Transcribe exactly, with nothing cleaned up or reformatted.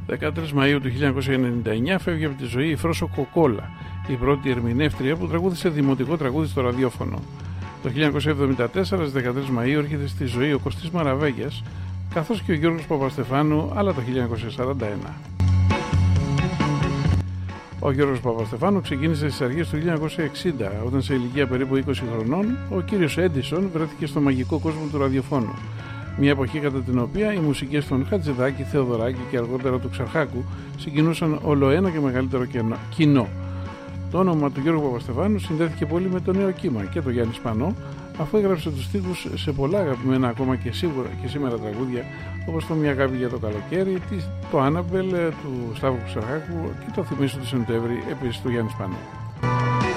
δεκατρείς Μαΐου του χίλια εννιακόσια ενενήντα εννιά φεύγει από τη ζωή η Φρόσο Κοκόλα, η πρώτη ερμηνεύτρια που τραγούδισε δημοτικό τραγούδι στο ραδιόφωνο. Το χίλια εννιακόσια εβδομήντα τέσσερα στις δεκατρείς Μαΐου έρχεται στη ζωή ο Κωστής Μαραβέγιας, καθώς και ο Γιώργος Παπαστεφάνου, αλλά το χίλια εννιακόσια σαράντα ένα. Ο Γιώργος Παπαστεφάνου ξεκίνησε στις αρχές του χίλια εννιακόσια εξήντα, όταν σε ηλικία περίπου είκοσι χρονών ο κύριος Έντισον βρέθηκε στο μαγικό κόσμο του ραδιοφώνου. Μια εποχή κατά την οποία οι μουσικές των Χατζηδάκη, Θεοδωράκη και αργότερα του Ξαρχάκου συγκινούσαν όλο ένα και μεγαλύτερο κοινό. Το όνομα του Γιώργου Παπαστεφάνου συνδέθηκε πολύ με το νέο κύμα και το Γιάννη Σπανό, αφού έγραψε τους στίχους σε πολλά αγαπημένα ακόμα και, σίγουρα, και σήμερα τραγούδια, όπως το «Μια αγάπη για το καλοκαίρι», το «Άναμπελ» του Σταύρου Ξαρχάκου και το «Θυμίσου του Σεπτέμβρη» επίσης του Γιάννη Σπανό.